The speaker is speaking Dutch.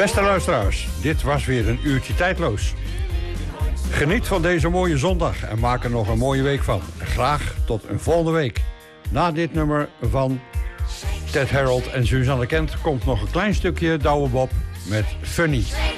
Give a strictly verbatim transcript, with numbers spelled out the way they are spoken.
Beste luisteraars, dit was weer een uurtje tijdloos. Geniet van deze mooie zondag en maak er nog een mooie week van. Graag tot een volgende week. Na dit nummer van Ted Harold en Suzanne Kent komt nog een klein stukje Douwe Bob met Funny.